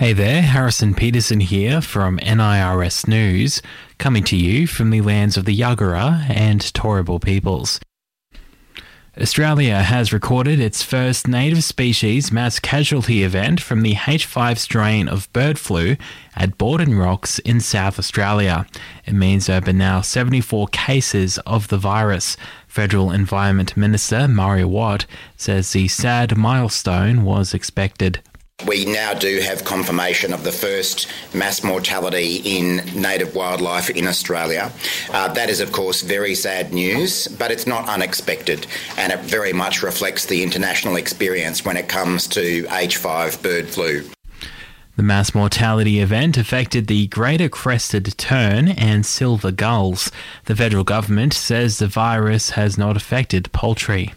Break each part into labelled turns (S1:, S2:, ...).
S1: Hey there, Harrison Peterson here from NIRS News, coming to you from the lands of the Yagara and Turrbal peoples. Australia has recorded its first native species mass casualty event from the H5 strain of bird flu at Borden Rocks in South Australia. It means there have been now 74 cases of the virus. Federal Environment Minister Murray Watt says the sad milestone was expected.
S2: We now do have confirmation of the first mass mortality in native wildlife in Australia. That is, of course, very sad news, but it's not unexpected, and it very much reflects the international experience when it comes to H5 bird flu.
S1: The mass mortality event affected the greater crested tern and silver gulls. The federal government says the virus has not affected poultry.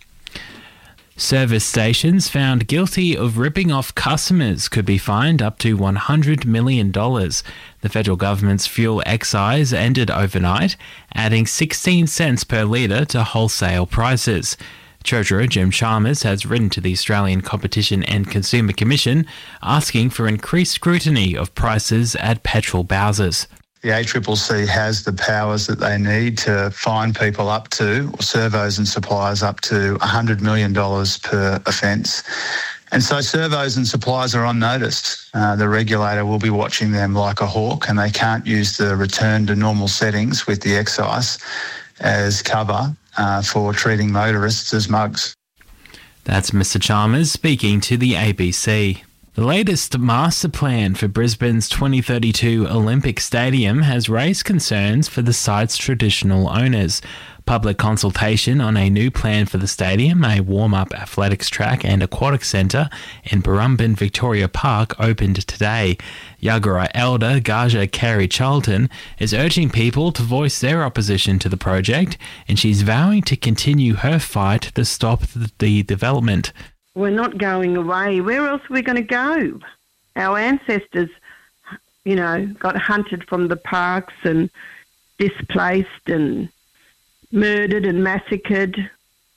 S1: Service stations found guilty of ripping off customers could be fined up to $100 million. The federal government's fuel excise ended overnight, adding 16 cents per litre to wholesale prices. Treasurer Jim Chalmers has written to the Australian Competition and Consumer Commission asking for increased scrutiny of prices at petrol bowsers.
S3: The ACCC has the powers that they need to fine people up to, or servos and suppliers up to $100 million per offence. And so servos and suppliers are on notice. The regulator will be watching them like a hawk, and they can't use the return to normal settings with the excise as cover for treating motorists as mugs.
S1: That's Mr. Chalmers speaking to the ABC. The latest master plan for Brisbane's 2032 Olympic Stadium has raised concerns for the site's traditional owners. Public consultation on a new plan for the stadium, a warm-up athletics track and aquatic centre in Burrumbin Victoria Park opened today. Yagara elder Gaja Carey Charlton is urging people to voice their opposition to the project, and she's vowing to continue her fight to stop the development.
S4: We're not going away. Where else are we going to go? Our ancestors, got hunted from the parks and displaced and murdered and massacred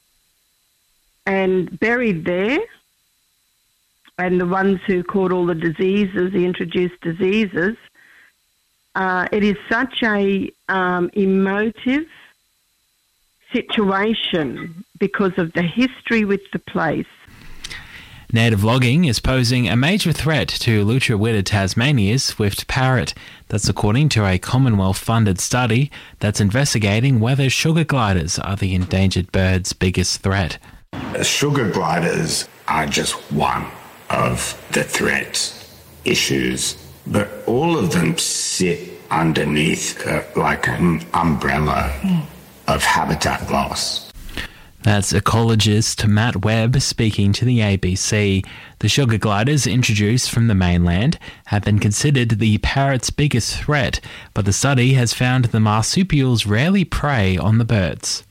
S4: and buried there. And the ones who caught all the diseases, the introduced diseases. It is such a emotive situation because of the history with the place.
S1: Native logging is posing a major threat to Lutruwita Tasmania's swift parrot. That's according to a Commonwealth-funded study that's investigating whether sugar gliders are the endangered bird's biggest threat.
S5: Sugar gliders are just one of the threats, issues, but all of them sit underneath like an umbrella of habitat loss.
S1: That's ecologist Matt Webb speaking to the ABC. The sugar gliders introduced from the mainland have been considered the parrot's biggest threat, but the study has found the marsupials rarely prey on the birds.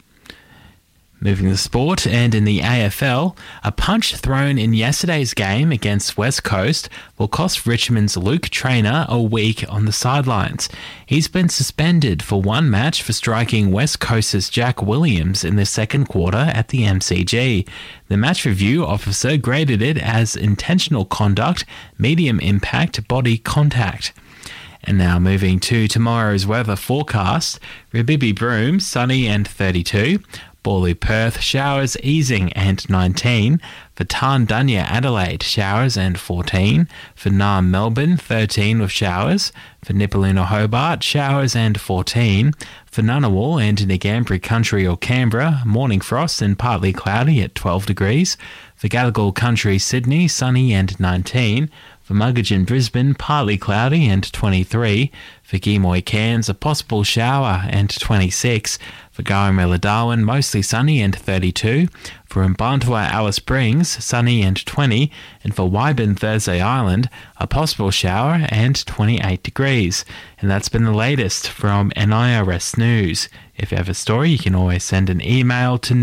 S1: Moving to sport, and in the AFL, a punch thrown in yesterday's game against West Coast will cost Richmond's Luke Traynor a week on the sidelines. He's been suspended for one match for striking West Coast's Jack Williams in the second quarter at the MCG. The match review officer graded it as intentional conduct, medium impact body contact. And now moving to tomorrow's weather forecast. Rabibi Broome, sunny and 32. Borloo Perth, showers easing and 19. For Tarn-Dunya Adelaide, showers and 14. For Naarm Melbourne, 13 with showers. For Nipaluna Hobart, showers and 14. For Ngunnawal and Ngambri Country or Canberra, morning frost and partly cloudy at 12 degrees. For Gadigal Country Sydney, sunny and 19. For Muggeridge Brisbane, partly cloudy and 23. For Gemoy Cairns, a possible shower and 26. For Garramilla Darwin, mostly sunny and 32. For Mbantua Alice Springs, sunny and 20. And for Wyburn Thursday Island, a possible shower and 28 degrees. And that's been the latest from NIRS News. If you have a story, you can always send an email to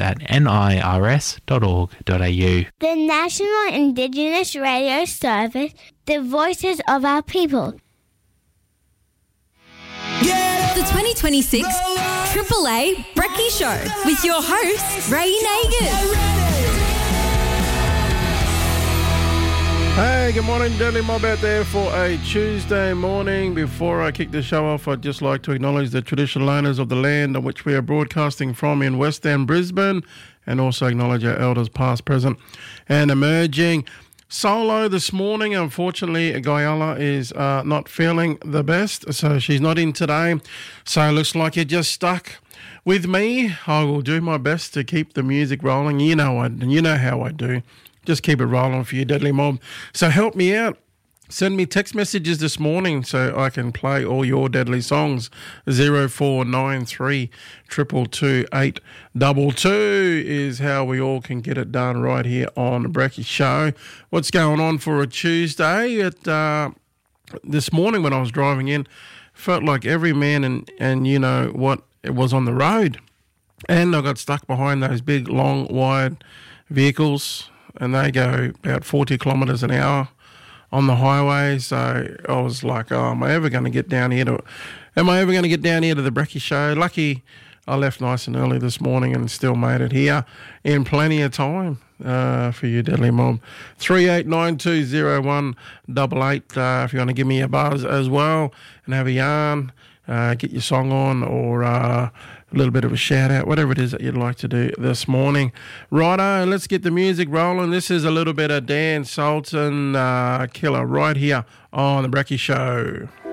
S1: news@nirs.org.au.
S6: The National Indigenous Radio Service, the voices of our people.
S7: The 2026 AAA Brekkie Show with your host, Ray Nagin.
S8: Hey, good morning, Deadly Mob out there for a Tuesday morning. Before I kick the show off, I'd just like to acknowledge the traditional owners of the land on which we are broadcasting from in West End, Brisbane, and also acknowledge our elders past, present and emerging. Solo this morning, unfortunately, Gayala is not feeling the best, so she's not in today. So it looks like you're just stuck with me. I will do my best to keep the music rolling. You know how I do. Just keep it rolling for you, Deadly Mob. So help me out. Send me text messages this morning so I can play all your deadly songs. 0493 222 822 is how we all can get it done right here on the Brekkie Show. What's going on for a Tuesday? This morning when I was driving in, felt like every man and you know what, it was on the road. And I got stuck behind those big, long, wide vehicles, and they go about 40 kilometres an hour on the highway. So I was like, oh, am I ever going to get down here to the Brekkie Show? Lucky I left nice and early this morning and still made it here in plenty of time for you, Deadly Mob. 38920188 if you want to give me a buzz as well and have a yarn, get your song on, or a little bit of a shout out, whatever it is that you'd like to do this morning. Righto, let's get the music rolling. This is a little bit of Dan Sultan, Killer, right here on the Brekkie Show.